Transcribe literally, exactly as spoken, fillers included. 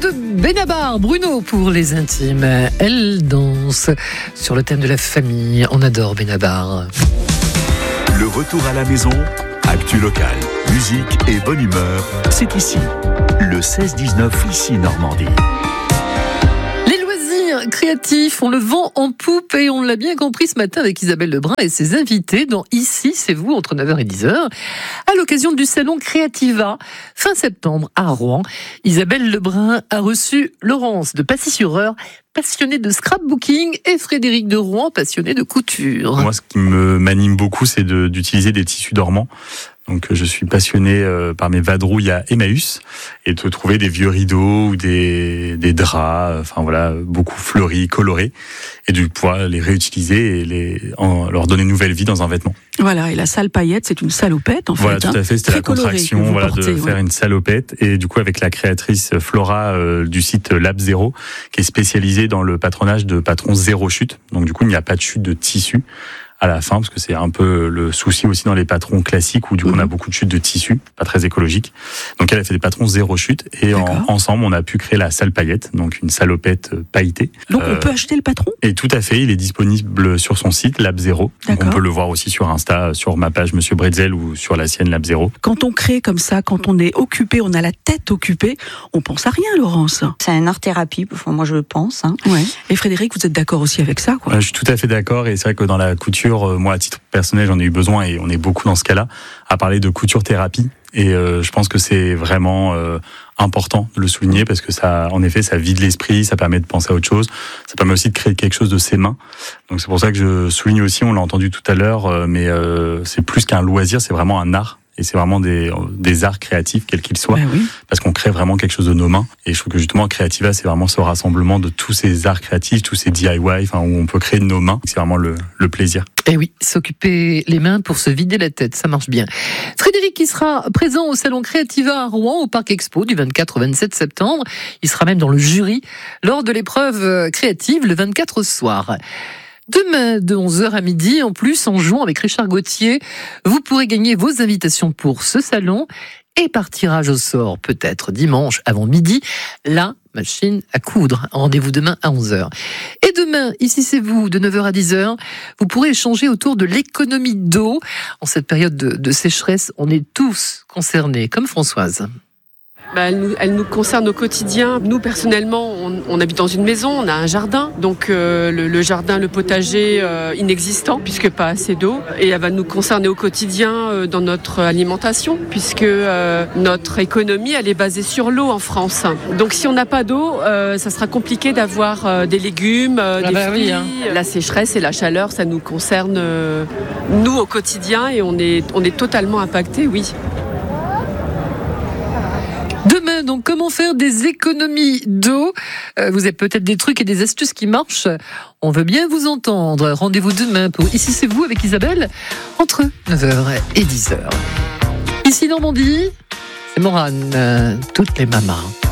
de Benabar, Bruno pour les intimes. Elle danse sur le thème de la famille. On adore Benabar. Le retour à la maison, actu locale, musique et bonne humeur, c'est ici. Le seize dix-neuf, ici Normandie. Créatif, on le vend en poupe et on l'a bien compris ce matin avec Isabelle Lebrun et ses invités dans Ici, c'est vous, entre neuf heures et dix heures, à l'occasion du salon Creativa, fin septembre à Rouen. Isabelle Lebrun a reçu Laurence de Passy-sur-Eure, passionné de scrapbooking, et Frédéric de Rouen, passionné de couture. Moi, ce qui me m'anime beaucoup, c'est de, d'utiliser des tissus dormants. Donc, je suis passionné euh, par mes vadrouilles à Emmaüs et de trouver des vieux rideaux ou des, des draps, euh, enfin voilà, beaucoup fleuris, colorés, et de pouvoir les réutiliser et les, en, leur donner une nouvelle vie dans un vêtement. Voilà, et la salle paillette, c'est une salopette en voilà, fait. Voilà, tout à fait, c'était la contraction voilà, portez, de ouais. faire une salopette. Et du coup, avec la créatrice Flora euh, du site Lab Zero, qui est spécialisée dans le patronage de patrons zéro chute. Donc du coup, il n'y a pas de chute de tissu à la fin, parce que c'est un peu le souci aussi dans les patrons classiques où du coup mmh. on a beaucoup de chutes de tissu, pas très écologique. Donc elle a fait des patrons zéro chute et en, ensemble on a pu créer la salle paillette, donc une salopette pailletée. Donc euh, on peut acheter le patron ? Et tout à fait, il est disponible sur son site Lab Zero. Donc on peut le voir aussi sur Insta, sur ma page Monsieur Bretzel ou sur la sienne Lab Zero. Quand on crée comme ça, quand on est occupé, on a la tête occupée, on pense à rien, Laurence. C'est un art thérapie, enfin, moi je pense. Hein. Ouais. Et Frédéric, vous êtes d'accord aussi avec ça, quoi ? euh, Je suis tout à fait d'accord et c'est vrai que dans la couture, moi, à titre personnel, j'en ai eu besoin et on est beaucoup dans ce cas-là à parler de couture thérapie. Et euh, je pense que c'est vraiment euh, important de le souligner parce que ça, en effet, ça vide l'esprit, ça permet de penser à autre chose, ça permet aussi de créer quelque chose de ses mains. Donc c'est pour ça que je souligne aussi, on l'a entendu tout à l'heure, euh, mais euh, c'est plus qu'un loisir, c'est vraiment un art. Et c'est vraiment des, des arts créatifs, quels qu'ils soient, ben oui. parce qu'on crée vraiment quelque chose de nos mains. Et je trouve que justement, Creativa, c'est vraiment ce rassemblement de tous ces arts créatifs, tous ces D I Y, enfin, où on peut créer de nos mains. C'est vraiment le, le plaisir. Et oui, s'occuper les mains pour se vider la tête, ça marche bien. Frédéric qui sera présent au salon Creativa à Rouen, au Parc Expo, du vingt-quatre au vingt-sept septembre. Il sera même dans le jury lors de l'épreuve créative le vingt-quatre au soir. Demain, de onze heures à midi, en plus, en jouant avec Richard Gauthier, vous pourrez gagner vos invitations pour ce salon et par tirage au sort, peut-être dimanche avant midi, la machine à coudre. Rendez-vous demain à onze heures. Et demain, ici c'est vous, de neuf heures à dix heures, vous pourrez échanger autour de l'économie d'eau. En cette période de, de sécheresse, on est tous concernés, comme Françoise. Bah, elle, nous, elle nous concerne au quotidien. Nous, personnellement, on, on habite dans une maison, on a un jardin. Donc euh, le, le jardin, le potager euh, inexistant, puisque pas assez d'eau. Et elle va nous concerner au quotidien euh, dans notre alimentation, puisque euh, notre économie, elle est basée sur l'eau en France. Donc si on n'a pas d'eau, euh, ça sera compliqué d'avoir euh, des légumes, euh, ah des bah fruits. Oui, hein. La sécheresse et la chaleur, ça nous concerne, euh, nous, au quotidien, et on est, on est totalement impactés, oui. Demain, donc, comment faire des économies d'eau ? euh, Vous avez peut-être des trucs et des astuces qui marchent. On veut bien vous entendre. Rendez-vous demain pour Ici c'est vous avec Isabelle, entre neuf heures et dix heures. Ici Normandie, c'est Morane, euh, toutes les mamas.